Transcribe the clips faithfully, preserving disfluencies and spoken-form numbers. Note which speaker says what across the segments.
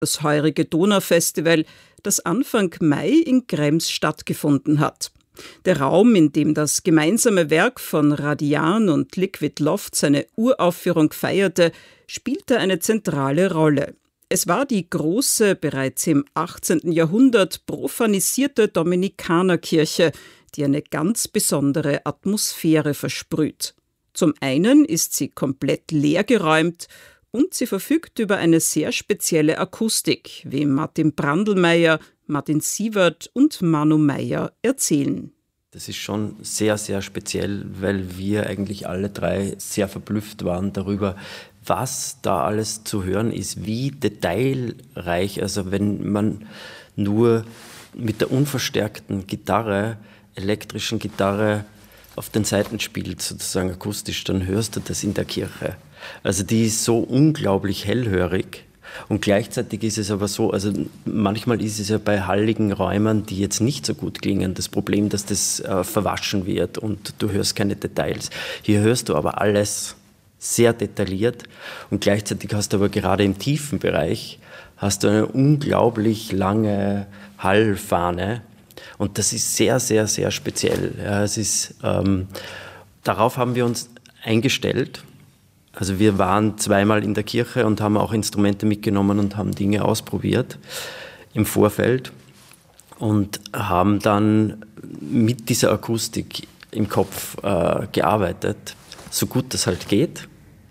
Speaker 1: das heurige Donaufestival, das Anfang Mai in Krems stattgefunden hat. Der Raum, in dem das gemeinsame Werk von Radian und Liquid Loft seine Uraufführung feierte, spielte eine zentrale Rolle. Es war die große, bereits im achtzehnten Jahrhundert profanisierte Dominikanerkirche, die eine ganz besondere Atmosphäre versprüht. Zum einen ist sie komplett leergeräumt und sie verfügt über eine sehr spezielle Akustik, wie Martin Brandlmeier, Martin Sievert und Manu Meyer erzählen.
Speaker 2: Das ist schon sehr, sehr speziell, weil wir eigentlich alle drei sehr verblüfft waren darüber, was da alles zu hören ist, wie detailreich. Also wenn man nur mit der unverstärkten Gitarre, elektrischen Gitarre auf den Saiten spielt, sozusagen akustisch, dann hörst du das in der Kirche. Also die ist so unglaublich hellhörig. Und gleichzeitig ist es aber so, also manchmal ist es ja bei halligen Räumen, die jetzt nicht so gut klingen, das Problem, dass das äh, verwaschen wird und du hörst keine Details. Hier hörst du aber alles sehr detailliert und gleichzeitig hast du aber gerade im tiefen Bereich hast du eine unglaublich lange Hallfahne und das ist sehr, sehr, sehr speziell. Ja, es ist, ähm, darauf haben wir uns eingestellt. Also wir waren zweimal in der Kirche und haben auch Instrumente mitgenommen und haben Dinge ausprobiert im Vorfeld und haben dann mit dieser Akustik im Kopf äh, gearbeitet, so gut das halt geht.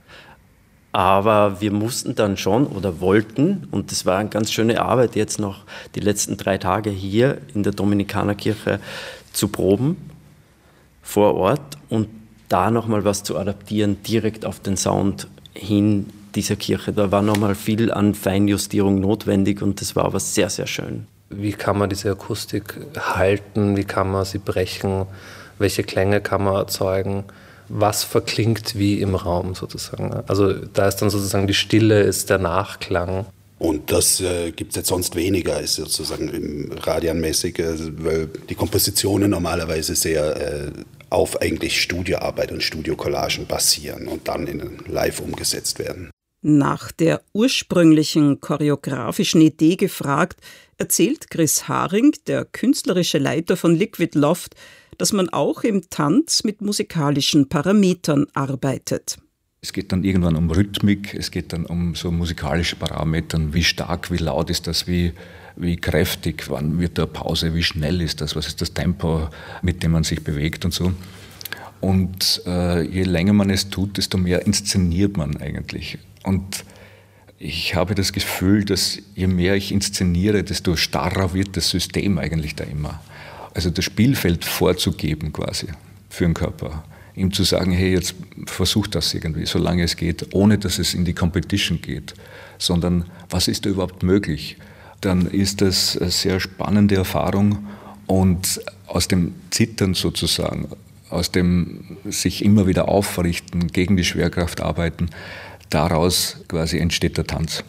Speaker 2: Aber wir mussten dann schon oder wollten, und das war eine ganz schöne Arbeit jetzt noch die letzten drei Tage hier in der Dominikanerkirche zu proben vor Ort und da nochmal was zu adaptieren, direkt auf den Sound hin dieser Kirche. Da war nochmal viel an Feinjustierung notwendig und das war aber sehr, sehr schön.
Speaker 3: Wie kann man diese Akustik halten? Wie kann man sie brechen? Welche Klänge kann man erzeugen? Was verklingt wie im Raum sozusagen? Also da ist dann sozusagen die Stille, ist der Nachklang.
Speaker 4: Und das äh, gibt es jetzt sonst weniger, ist sozusagen im Radian-mäßig, äh, weil die Kompositionen normalerweise sehr äh, auf eigentlich Studioarbeit und Studiocollagen basieren und dann in live umgesetzt werden.
Speaker 1: Nach der ursprünglichen choreografischen Idee gefragt, erzählt Chris Haring, der künstlerische Leiter von Liquid Loft, dass man auch im Tanz mit musikalischen Parametern arbeitet.
Speaker 5: Es geht dann irgendwann um Rhythmik, es geht dann um so musikalische Parameter, wie stark, wie laut ist das, wie, wie kräftig, wann wird da Pause, wie schnell ist das, was ist das Tempo, mit dem man sich bewegt und so. Und äh, je länger man es tut, desto mehr inszeniert man eigentlich. Und ich habe das Gefühl, dass je mehr ich inszeniere, desto starrer wird das System eigentlich da immer. Also das Spielfeld vorzugeben quasi für den Körper. Ihm zu sagen, hey, jetzt versuch das irgendwie, solange es geht, ohne dass es in die Competition geht, sondern was ist da überhaupt möglich? Dann ist das eine sehr spannende Erfahrung und aus dem Zittern sozusagen, aus dem sich immer wieder aufrichten, gegen die Schwerkraft arbeiten, daraus quasi entsteht der Tanz.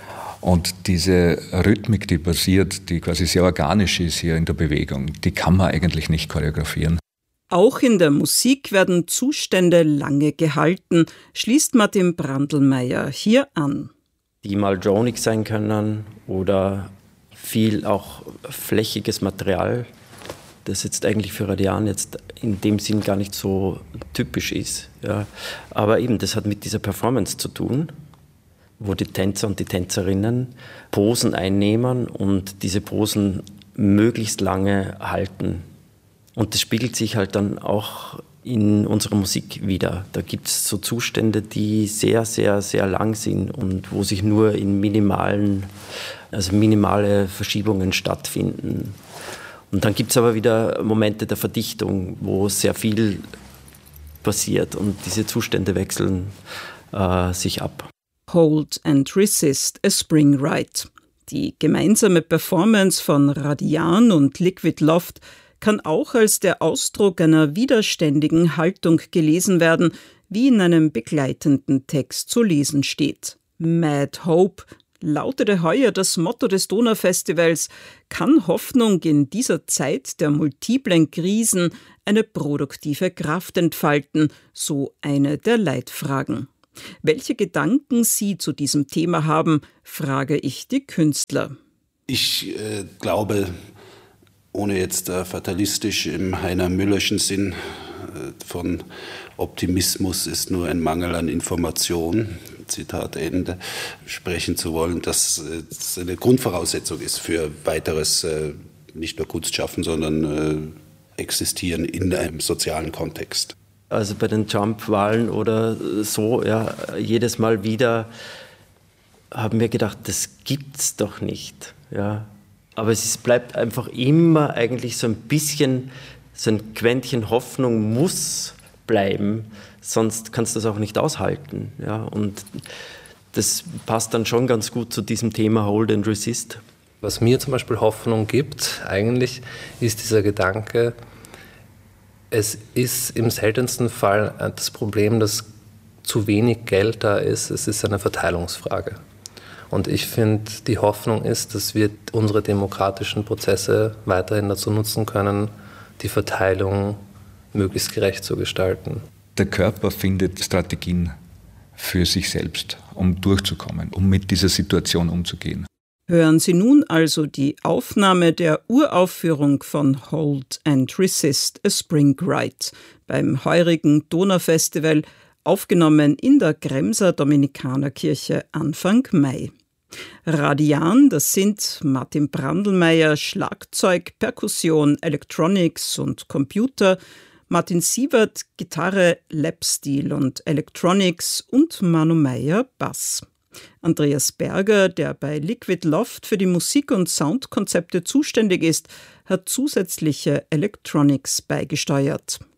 Speaker 5: Und diese Rhythmik, die passiert, die quasi sehr organisch ist hier in der Bewegung, die kann man eigentlich nicht choreografieren.
Speaker 1: Auch in der Musik werden Zustände lange gehalten, schließt Martin Brandlmeier hier an.
Speaker 2: Die mal dronig sein können oder viel auch flächiges Material, das jetzt eigentlich für Radian jetzt in dem Sinn gar nicht so typisch ist. Ja. Aber eben, das hat mit dieser Performance zu tun, wo die Tänzer und die Tänzerinnen Posen einnehmen und diese Posen möglichst lange halten. Und das spiegelt sich halt dann auch in unserer Musik wieder. Da gibt es so Zustände, die sehr, sehr, sehr lang sind und wo sich nur in minimalen, also minimale Verschiebungen stattfinden. Und dann gibt es aber wieder Momente der Verdichtung, wo sehr viel passiert und diese Zustände wechseln äh, sich ab.
Speaker 1: Hold and Resist, a Spring Ride. Die gemeinsame Performance von Radian und Liquid Loft kann auch als der Ausdruck einer widerständigen Haltung gelesen werden, wie in einem begleitenden Text zu lesen steht. Mad Hope lautete heuer das Motto des Donaufestivals, kann Hoffnung in dieser Zeit der multiplen Krisen eine produktive Kraft entfalten, so eine der Leitfragen. Welche Gedanken Sie zu diesem Thema haben, frage ich die Künstler.
Speaker 4: Ich äh, glaube, ohne jetzt äh, fatalistisch im Heiner Müllerschen Sinn äh, von Optimismus ist nur ein Mangel an Information, Zitat Ende, sprechen zu wollen, dass äh, das eine Grundvoraussetzung ist für weiteres, äh, nicht nur Kunstschaffen, sondern äh, Existieren in einem sozialen Kontext.
Speaker 2: Also bei den Jump-Wahlen oder so, ja, jedes Mal wieder haben wir gedacht, das gibt's doch nicht, ja. Aber es ist, bleibt einfach immer eigentlich so ein bisschen, so ein Quäntchen Hoffnung muss bleiben, sonst kannst du das auch nicht aushalten, ja. Und das passt dann schon ganz gut zu diesem Thema Hold and Resist.
Speaker 3: Was mir zum Beispiel Hoffnung gibt, eigentlich, ist dieser Gedanke, es ist im seltensten Fall das Problem, dass zu wenig Geld da ist. Es ist eine Verteilungsfrage. Und ich finde, die Hoffnung ist, dass wir unsere demokratischen Prozesse weiterhin dazu nutzen können, die Verteilung möglichst gerecht zu gestalten.
Speaker 5: Der Körper findet Strategien für sich selbst, um durchzukommen, um mit dieser Situation umzugehen.
Speaker 1: Hören Sie nun also die Aufnahme der Uraufführung von Hold and Resist, A Spring Rite beim heurigen Donaufestival, aufgenommen in der Gremser Dominikanerkirche Anfang Mai. Radian, das sind Martin Brandlmeier, Schlagzeug, Perkussion, Electronics und Computer, Martin Sievert, Gitarre, Lapsteel und Electronics und Manu Meier, Bass. Andreas Berger, der bei Liquid Loft für die Musik- und Soundkonzepte zuständig ist, hat zusätzliche Electronics beigesteuert.